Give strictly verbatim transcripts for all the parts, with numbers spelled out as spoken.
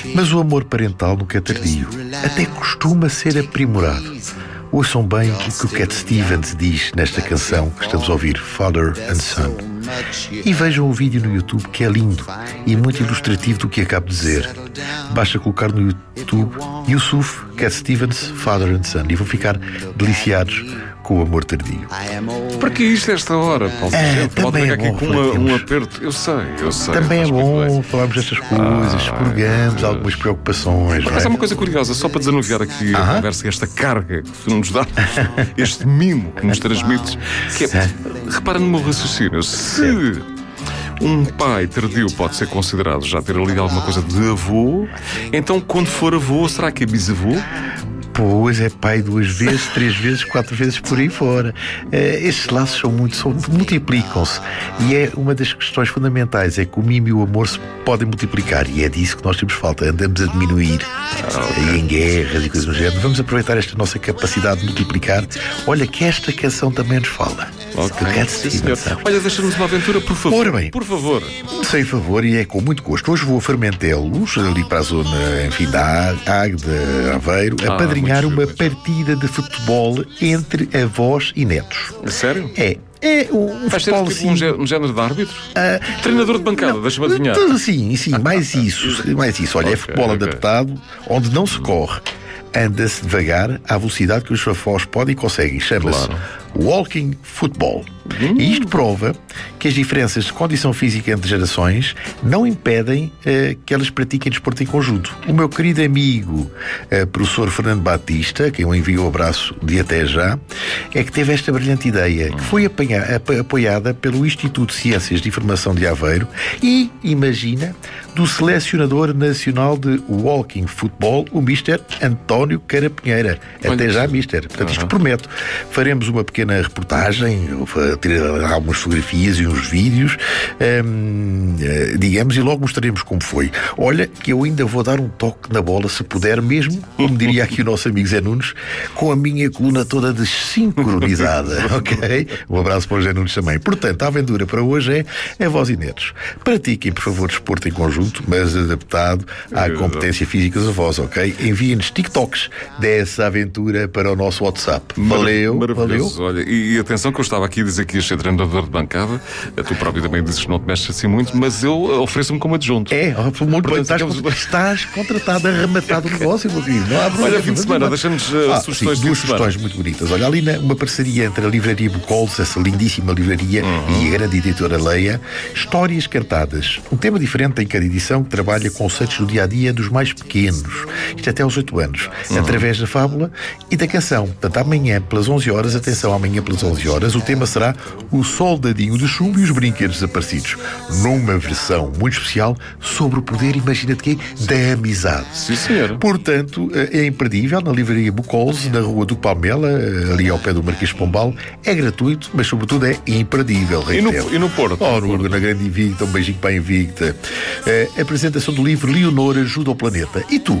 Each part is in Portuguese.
Mas o amor parental nunca é tardio. Até costuma ser aprimorado. Ouçam bem o que o Cat Stevens diz nesta canção que estamos a ouvir, Father and Son. E vejam o vídeo no YouTube, que é lindo e muito ilustrativo do que acabo de dizer. Basta colocar no YouTube Yusuf, Cat Stevens, Father and Son, e vão ficar deliciados com o amor tardio. Para que isto esta hora, Paulo? É, Pode também é aqui bom, com uma, um aperto. Eu sei, eu sei. Também é faz muito bom bem. falarmos destas coisas, Ah, purgamos algumas preocupações. Mas não é é? uma coisa curiosa, só para desanuviar aqui a Aham. conversa e esta carga que tu nos dás, este mimo que nos transmites, que é, repara no meu raciocínio, se um pai tardio pode ser considerado já ter ali alguma coisa de avô, então quando for avô, será que é bisavô? Pois é, pai duas vezes, três vezes, quatro vezes por aí fora. Uh, estes laços são muito, são, multiplicam-se. E é uma das questões fundamentais, é que o mimo e o amor se podem multiplicar. E é disso que nós temos falta. Andamos a diminuir ah, okay. em guerras e coisas do género. Vamos aproveitar esta nossa capacidade de multiplicar. Olha que esta canção também nos fala. Okay. Que Stevens, Olha, deixa-nos uma aventura, por favor. Ora bem, por favor. Sem favor, e é com muito gosto. Hoje vou a Fermentelos, ali para a zona, enfim, da Águeda, de Aveiro, a Ah, padrinhar uma muito partida de futebol entre avós e netos. Sério? É. É um Vais ter futebol tipo um, assim. gé- um género de árbitro? Ah, Treinador de bancada, deixa-me adivinhar. Tudo Sim, sim, mais isso. Mais isso. Olha, é Ok, futebol ok. adaptado, onde não se corre. Anda-se devagar à velocidade que os avós podem e conseguem. Chama-se Claro. Walking Football. Hum. E isto prova que as diferenças de condição física entre gerações não impedem eh, que elas pratiquem desporto em conjunto. O meu querido amigo, eh, professor Fernando Batista, quem eu envio o abraço de até já, é que teve esta brilhante ideia, que foi apanha, ap, apoiada pelo Instituto de Ciências de Informação de Aveiro e, imagina, do selecionador nacional de Walking Football, o mister António Carapinheira. Até Olha, já, mister. Portanto, isto Uhum. prometo. Faremos uma pequena reportagem, eu vou tirar algumas fotografias e uns vídeos, hum, eh, digamos, e logo mostraremos como foi. Olha, que eu ainda vou dar um toque na bola, se puder mesmo, como diria aqui o nosso amigo Zé Nunes, com a minha coluna toda desincronizada, ok? Um abraço para o Zé Nunes também. Portanto, a aventura para hoje é avós e netos. Pratiquem, por favor, desporto em conjunto, mas adaptado à competência física dos avós, ok? Enviem-nos TikToks dessa aventura para o nosso WhatsApp. Valeu, valeu. Maravilhoso. Olha, e, e atenção que eu estava aqui a dizer que ia ser treinador de bancada. Tu próprio também dizes que não te mexes assim muito, mas eu ofereço-me como adjunto. É, muito bem, estás, ficamos- estás contratado, arrematado o negócio, meu querido. Não há problema. Olha, fim de semana, deixa-nos uh, Ah, sugestões sim, de duas fim de semana. sugestões muito bonitas. Olha, ali na, uma parceria entre a livraria Bucols, essa lindíssima livraria, Uhum. e a grande editora Leia, Histórias Cartadas. Um tema diferente em cada edição que trabalha conceitos do dia-a-dia dos mais pequenos. Isto até aos oito anos. Uhum. Através da fábula e da canção. Portanto, amanhã, pelas onze horas, atenção, amanhã pelas onze horas, o tema será o soldadinho de chumbo e os brinquedos desaparecidos. Numa versão muito especial sobre o poder, imagina-te quê? Da amizade. Sim, senhor. Portanto, é imperdível na livraria Bucols, na rua do Palmela, ali ao pé do Marquês de Pombal. É gratuito, mas sobretudo é imperdível. E no, reitero. e no Porto? Oh, no, na grande Invicta, um beijinho para a Invicta. Eh, a apresentação do livro Leonor Ajuda ao Planeta. E tu?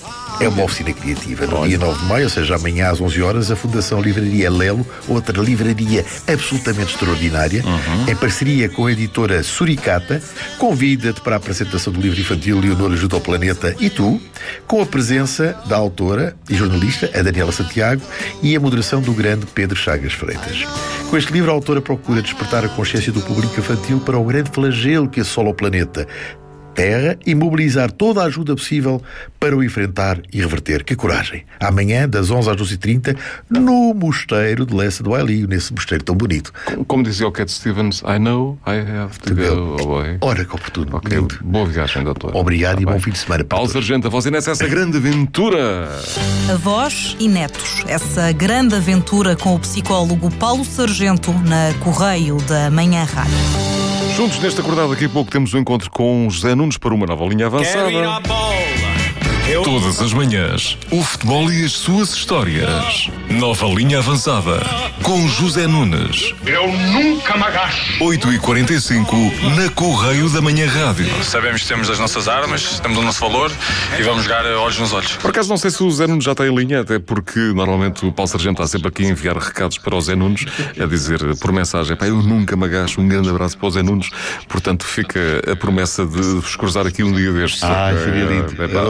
É uma oficina criativa. No dia nove de maio, ou seja, amanhã às onze horas, a Fundação Livraria Lelo, outra livraria absolutamente extraordinária, em parceria com a editora Suricata, convida-te para a apresentação do livro infantil Leonor Ajuda ao Planeta e tu, com a presença da autora e jornalista, a Daniela Santiago, e a moderação do grande Pedro Chagas Freitas. Com este livro, a autora procura despertar a consciência do público infantil para o grande flagelo que assola o planeta Terra e mobilizar toda a ajuda possível para o enfrentar e reverter. Que coragem! Amanhã, das onze às doze e trinta, no mosteiro de Lessa do Ailio, nesse mosteiro tão bonito. Como, como dizia o Cat Stevens, I know I have to go away. Ora, que oportuno. Ok, Lindo. boa viagem, doutor. Obrigado Tá e bom bem. fim de semana para Paulo todos. Sargento, a voz e nessa essa grande aventura. Avós e netos. Essa grande aventura com o psicólogo Paulo Sargento na Correio da Manhã Rádio. Juntos neste acordado, daqui a pouco temos um encontro com José Nunes para uma nova linha avançada. Todas as manhãs, o futebol e as suas histórias. Nova linha avançada com José Nunes. Eu nunca me agacho. oito e quarenta e cinco na Correio da Manhã Rádio. Sabemos que temos as nossas armas, temos o nosso valor e vamos jogar olhos nos olhos. Por acaso não sei se o Zé Nunes já está em linha, até porque normalmente o Paulo Sargento está sempre aqui a enviar recados para o Zé Nunes, a dizer por mensagem: pá, eu nunca me agacho, um grande abraço para o Zé Nunes. Portanto, fica a promessa de vos cruzar aqui um dia destes. Ah, Ok? seria lindo. É, pá,